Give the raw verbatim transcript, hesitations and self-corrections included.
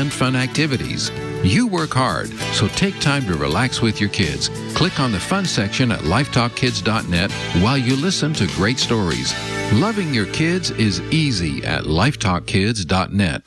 and fun activities. You work hard, so take time to relax with your kids. Click on the fun section at lifetalk kids dot net while you listen to great stories. Loving your kids is easy at lifetalk kids dot net.